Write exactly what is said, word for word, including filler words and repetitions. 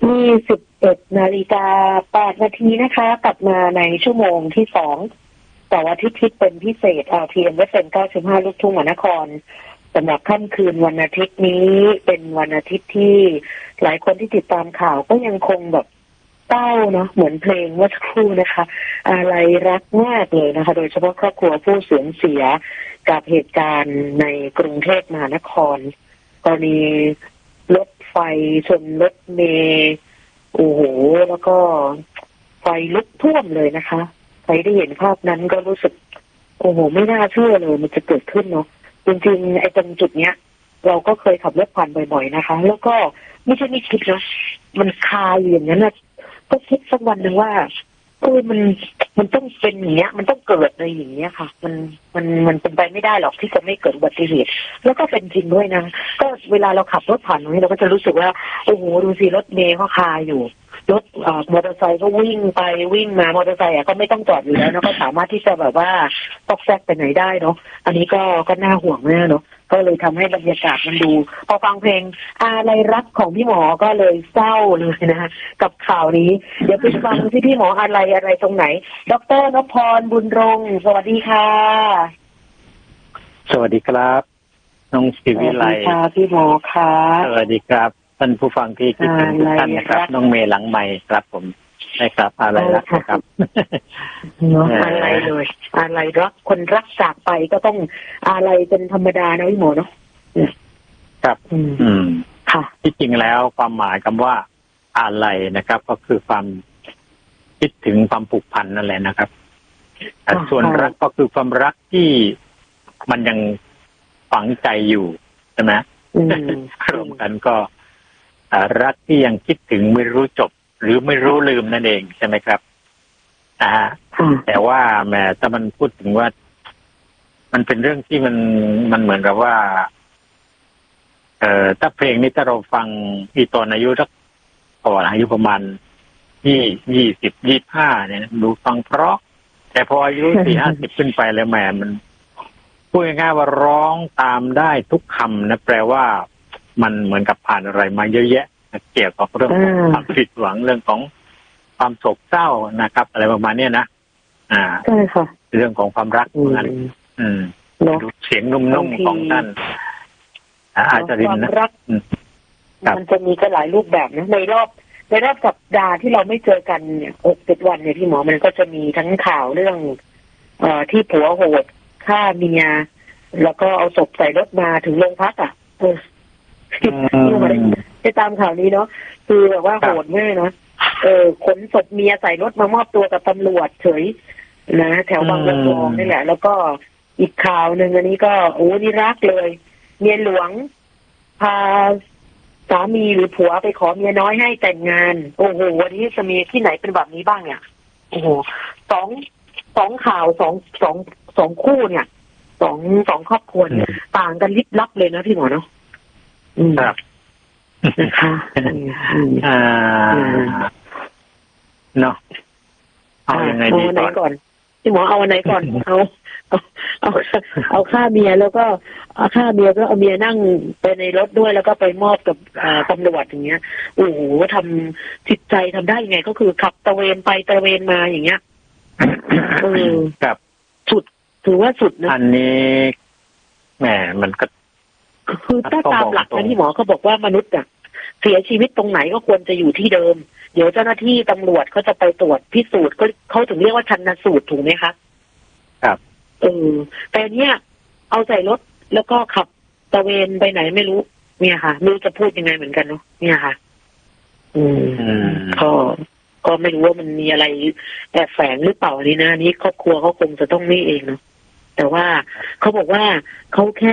ยี่สิบเอ็ดนาฬิกาแปดนาทีนะคะกลับมาในชั่วโมงที่สองแต่ว่าที่ทิศเป็นพิเศษ อาร์ ที เอ็ม เอฟ เอ็ม เก้าสิบห้าลูกทุ่งมหานครสำหรับค่ำคืนวันอาทิตย์นี้เป็นวันอาทิตย์ที่หลายคนที่ติดตามข่าวก็ยังคงแบบเศร้าเนาะเหมือนเพลงเมื่อสักครู่นะคะอะไรรักมากเลยนะคะโดยเฉพาะครอบครัวผู้สูญเสียกับเหตุการณ์ในกรุงเทพมหานครกรณีรถไฟชนรถเมล์โอ้โหแล้วก็ไฟลุกท่วมเลยนะคะใครได้เห็นภาพนั้นก็รู้สึกโอ้โหไม่น่าเชื่อเลยมันจะเกิดขึ้นเนาะจริงๆไอ้ตรงจุดเนี้ยเราก็เคยขับรถผ่านบ่อยๆนะคะแล้วก็ไม่ใช่ไม่คิดนะมันคาอยู่อย่างนั้นนะก็คิดสักวันหนึ่งว่าเออมันมันต้องเป็นอย่างเงี้ยมันต้องเกิดในอย่างเงี้ยค่ะมันมันมันเป็นไปไม่ได้หรอกที่จะไม่เกิดอุบัติเหตุแล้วก็เป็นจริงด้วยนะก็เวลาเราขับรถผ่านตรงนี้เราก็จะรู้สึกว่าโอ้โหดูสิรถเมล์เขาคาอยู่รถเอ่อมอเตอร์ไซค์ก็วิ่งไปวิ่งมามอเตอร์ไซค์อ่ะก็ไม่ต้องจอดอยู่แล้วนะก็สามารถที่จะแบบว่าตอกแซกไปไหนได้เนาะอันนี้ก็ก็น่าห่วงแน่เนาะก็เลยทำให้บรรยากาศมันดูพอฟังเพลงอะไรรักของพี่หมอก็เลยเศร้าเลยนะคะกับข่าวนี้เดี๋ยวไปฟังที่พี่หมออะไรอะไรตรงไหนดร.นพพรบุญรงค์สวัสดีค่ะสวัสดีครับน้องศิวิไลค่ะพี่หมอค่ะสวัสดีครับท่านผู้ฟังที่คิดถึงทุกท่านนะครับน้องเมย์หลังไมค์ครับผมใช่ครับอะไรรักครับเนาะอะไรเลยอะไรรักคนรักจากไปก็ต้องอะไรเป็นธรรมดานะพี่หมอเนาะครับอืมค่ะที่จริงแล้วความหมายคำว่าอะไรนะครับก็คือความคิดถึงความผูกพันนั่นแหละนะครับส่วนรักก็คือความรักที่มันยังฝังใจอยู่ใช่ไหมรวมกันก็รักที่ยังคิดถึงไม่รู้จบหรือไม่รู้ลืมนั่นเองใช่ไหมครับอ่าแต่ว่าแม้ถ้ามันพูดถึงว่ามันเป็นเรื่องที่มันมันเหมือนกับว่าเอ่อถ้าเพลงนี้ถ้าเราฟังที่ตอนอายุสักก่อนอายุประมาณยี่ยี่สิบยี่ห้าเนี่ยดูฟังเพราะแต่พออายุสี่ห้าสิบขึ้นไปแล้วแหมมันพูดง่ายๆว่าร้องตามได้ทุกคำนะแปลว่ามันเหมือนกับผ่านอะไรมาเยอะแยะเกี่ยวกับเรื่องของความผิดหวังเรื่องของความโศกเศร้านะครับอะไรประมาณนี้นะอ่าใช่ค่ะเรื่องของความรักนั้นอืมดูเสียงนุ่มๆของท่านอาจารย์นะรักมันจะมีก็หลายรูปแบบนะในรอบในรอบสัปดาห์ที่เราไม่เจอกันเนี่ยหกเจ็ดวันเนี่ยพี่หมอมันก็จะมีทั้งข่าวเรื่องเอ่อที่ผัวโหดฆ่าเมียแล้วก็เอาศพใส่รถมาถึงโรงพักอ่ะเออได้ตามข่าวนี้เนาะคือแบบว่าโหดแม่นะเออขนศพเมียใส่รถมามอบตัวกับตำรวจเฉยนะแถวบางบัวทองนี่แหละแล้วก็อีกข่าวหนึ่งอันนี้ก็โอ้นี่รักเลยเมียหลวงพาสามีหรือผัวไปขอเมียน้อยให้แต่งงานโอ้โหวันนี้จะมีที่ไหนเป็นแบบนี้บ้างเนี่ยโอ้โหสองสองข่าวสองสองสองคู่เนี่ยสองสองครอบครัวต่างกันลิบลับเลยนะพี่หมอเนาะครับนะคะอ่าเนาะเอายังไงดีก่อนพี่หมอเอาอันไหนก่อนเอาเอาเอาเอาฆ่าเมียแล้วก็เอาฆ่าเมียก็เอาเมียนั่งไปในรถด้วยแล้วก็ไปมอบกับตำรวจอย่างเงี้ยโอ้โหทำจิตใจทำได้ยังไงก็คือขับตะเวนไปตะเวนมาอย่างเงี้ยเออครับสุดถือว่าสุดนะอันนี้แหมมันก็คือถ้าตามหลักนะที่หมอเขาบอกว่ามนุษย์อะเสียชีวิตตรงไหนก็ควรจะอยู่ที่เดิมเดี๋ยวเจ้าหน้าที่ตำรวจเขาจะไปตรวจพิสูจน์ก็เขาถึงเรียกว่าชันสูตรถูกไหมคะครับเออแต่เนี้ยเอาใส่รถแล้วก็ขับตะเวนไปไหนไม่รู้เนี่ยค่ะไม่รู้จะพูดยังไงเหมือนกันเนาะเนี่ยค่ะอืมก็ก็ไม่รู้ว่ามันมีอะไรแอบแฝงหรือเปล่านี่นะนี่ครอบครัวเขาคงจะต้องนี่เองเนาะแต่ว่าเขาบอกว่าเขาแค่